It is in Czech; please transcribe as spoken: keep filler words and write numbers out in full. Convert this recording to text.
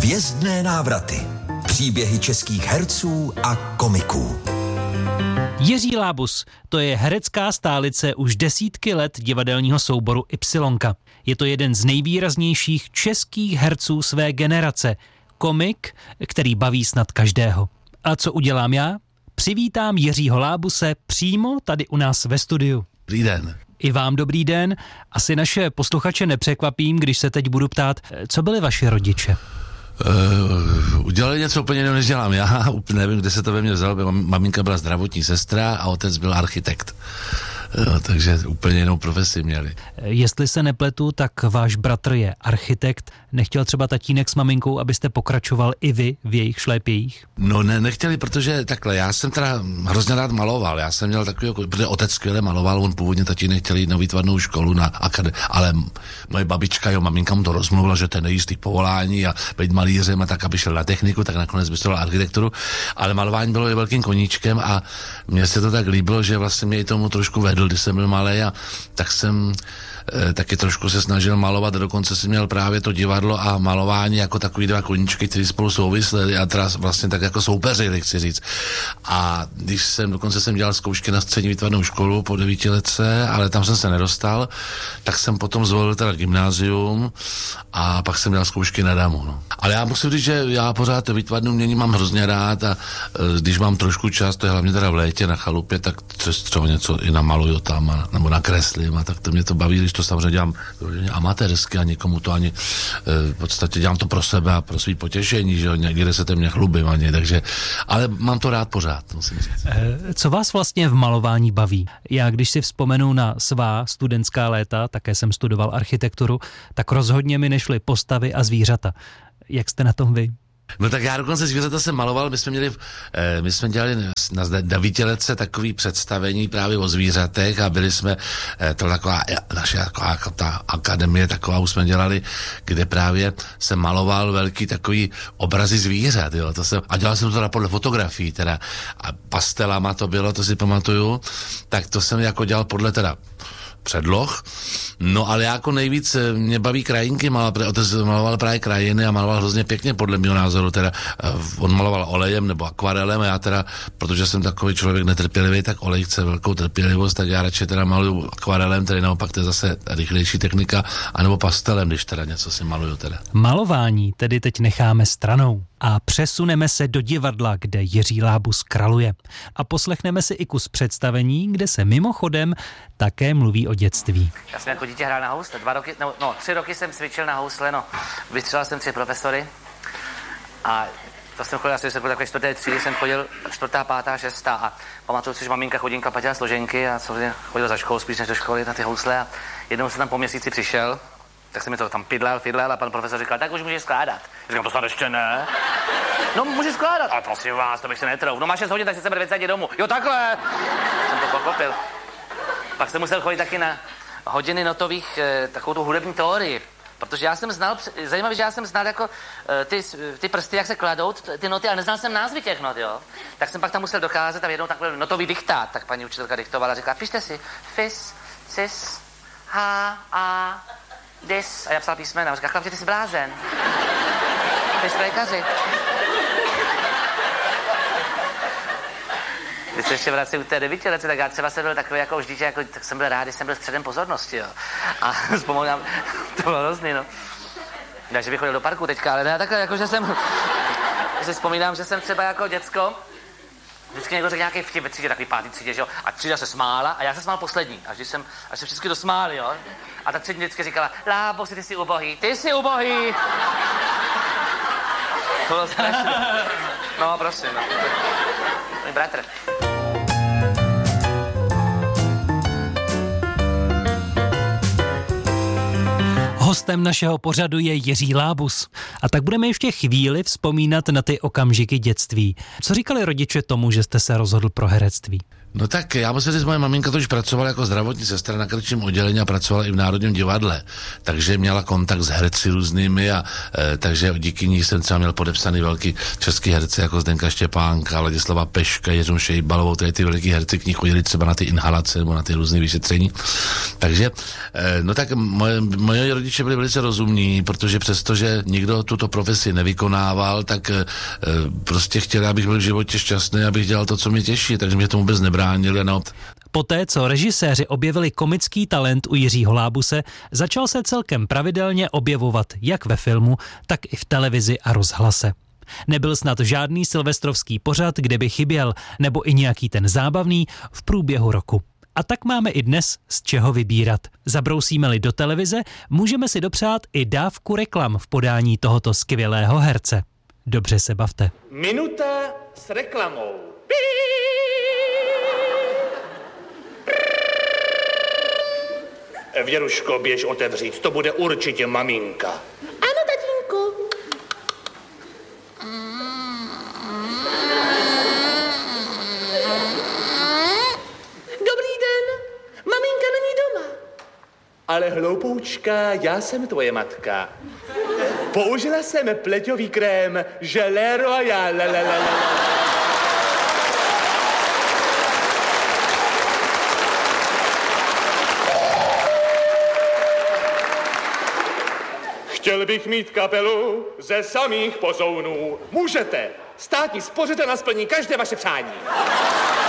Hvězdné návraty. Příběhy českých herců a komiků. Jiří Lábus, to je herecká stálice už desítky let divadelního souboru Ypsilonka. Je to jeden z nejvýraznějších českých herců své generace. Komik, který baví snad každého. A co udělám já? Přivítám Jiřího Lábuse přímo tady u nás ve studiu. Dobrý den. I vám dobrý den. Asi naše posluchače nepřekvapím, když se teď budu ptát, co byli vaši rodiče? Uh, udělali něco úplně jiného, než dělám já. Úplně nevím, kde se to ve mně vzalo. Maminka byla zdravotní sestra a otec byl architekt. No, takže úplně jinou profesi měli. Jestli se nepletu, tak váš bratr je architekt. Nechtěl třeba tatínek s maminkou, abyste pokračoval i vy v jejich šlépějích? No ne, nechtěli, protože takhle, já jsem teda hrozně rád maloval. Já jsem měl takový, protože otec skvěle maloval, on původně tatínek chtěl jít na výtvarnou školu, na akademii, ale moje babička, jo, maminka mu to rozmluvila, že to je nejistý povolání a být malířem a tak, aby šel na techniku, tak nakonec vystudoval architekturu, ale malování bylo i velkým koníčkem a mně se to tak líbilo, že vlastně mě i tomu trošku vedl, když jsem byl malý, a tak jsem e, taky trošku se snažil malovat a dokonce jsem měl právě to divadlo a malování jako takový dva koníčky, které spolu souvisely a teda vlastně tak jako soupeřili, chci říct. A když jsem, dokonce jsem dělal zkoušky na střední výtvarnou školu po devítiletce, ale tam jsem se nedostal, tak jsem potom zvolil teda gymnázium a pak jsem dělal zkoušky na damu. No. Ale já musím říct, že já pořád to výtvarné umění mám hrozně rád a e, když mám trošku čas, to je hlavně teda v létě na chalupě, tak třeba něco i namaluju tam a, nebo nakreslím a tak to mě to baví, když to samozřejmě dělám amatérsky a někomu to ani e, v podstatě dělám to pro sebe a pro svý potěšení, že jo, někde se to mě chlubím ani, takže, ale mám to rád pořád, musím říct. Co vás vlastně v malování baví? Já když si vzpomenu na svá studentská léta, také jsem studoval architekturu, tak rozhodně mi nešly postavy a zvířata. Jak jste na tom vy? No tak já dokonce zvířata jsem maloval, my jsme měli, eh, my jsme dělali na devítiletce takový představení právě o zvířatech a byli jsme, eh, to taková naše taková ta akademie taková už jsme dělali, kde právě se maloval velký takový obrazy zvířat, jo, to jsem, a dělal jsem to teda podle fotografií, teda a pastelama to bylo, to si pamatuju, tak to jsem jako dělal podle teda předloh. No ale jako nejvíc mě baví krajinky, otec maloval právě krajiny a maloval hrozně pěkně podle mého názoru, teda on maloval olejem nebo akvarelem a já teda, protože jsem takový člověk netrpělivý, tak olej chce velkou trpělivost, tak já radši teda maluju akvarelem, tedy naopak to je zase rychlejší technika, anebo pastelem, když teda něco si maluju teda. Malování tedy teď necháme stranou a přesuneme se do divadla, kde Jiří Lábus kraluje. A poslechneme si i kus představení, kde se mimochodem také mluví o dětství. Já jsem jako dítě hrál na housle, dva roky, no, no tři roky jsem cvičil na housle, no, vystřelal jsem tři profesory a to jsem chodil, asi jsem byl takové čtvrté třídy, jsem chodil čtvrtá, pátá, šestá a pamatuju si, že maminka chodinka platila složenky a chodil za školu spíš než do školy na ty housle a jednou jsem tam po měsíci přišel, tak jsem mi to tam pidlel, fidlel a pan profesor říkal, tak už můžeš skládat. Říkám, to snad ještě ne. No, můžeš skládat. A prosím vás, to bych se netrouf. No máš šest hodin, tak se brvět jít domů. Jo, takhle. Jsem to pochopil. Pak jsem musel chodit taky na hodiny notových, eh, takovou tu hudební teorii. Protože já jsem znal, zajímavé, že já jsem znal jako eh, ty, ty prsty, jak se kladou, ty noty, ale neznal jsem názvy těch not, jo. Tak jsem pak tam musel docházet a jednou takový notový diktát. Tak paní učitelka diktovala a říkala, pište si fis, cis, ha, a, dis. A já psal písmena. A říkala, chlapče, ty jsi blázen. Ty jsi lékaři. Když se ještě vrací u té devítiletce, tak já třeba jsem byl takový jako vždy, že jako, tak jsem byl rád, když jsem byl středem pozornosti, jo. A vzpomínám, to bylo hrozný, no. Takže bych chodil do parku teďka, ale ne takhle, jako že jsem, si vzpomínám, že jsem třeba jako děcko, vždycky někdo řekl nějaký vtip ve třídě, takový pátý třídě, že jo, a třída se smála a já se smál poslední, až když jsem, až se všichni dosmáli, jo. A ta třídní vždycky říkala, Lábosi, ty jsi ubohý, ty jsi ubohý. To bylo strašné. No, prosím, no. Můj bratr. Hostem našeho pořadu je Jiří Lábus. A tak budeme ještě chvíli vzpomínat na ty okamžiky dětství. Co říkali rodiče tomu, že jste se rozhodl pro herectví? No tak já musím říct, moje maminka tož pracovala jako zdravotní sestra na krčním oddělení a pracovala i v Národním divadle, takže měla kontakt s herci různými a e, takže díky ní jsem třeba měl podepsaný velký český herci jako Zdenka Štěpánka, Ladislava Peška, Jiřinu Šejbalovou, tady ty velký herci k ní chodili třeba na ty inhalace nebo na ty různé vyšetření. Takže e, no tak moje, moje rodiče byli velice rozumní, protože přestože nikdo tuto profesi nevykonával, tak e, prostě chtěli, abych byl v životě šťastný, abych dělal to, co mě těší, takže mě tomu vůbec nebránili. No. Poté, co režiséři objevili komický talent u Jiřího Lábuse, začal se celkem pravidelně objevovat jak ve filmu, tak i v televizi a rozhlase. Nebyl snad žádný silvestrovský pořad, kde by chyběl, nebo i nějaký ten zábavný v průběhu roku. A tak máme i dnes z čeho vybírat. Zabrousíme-li do televize, můžeme si dopřát i dávku reklam v podání tohoto skvělého herce. Dobře se bavte. Minuta s reklamou. Věruško, běž otevřít, to bude určitě maminka. Ano, tatínku. Dobrý den, maminka není doma. Ale hloupoučka, já jsem tvoje matka. Použila jsem pleťový krém Gelée Royale. Chtěl bych mít kapelu ze samých pozounů. Můžete. Státní spořitelna splní každé vaše přání.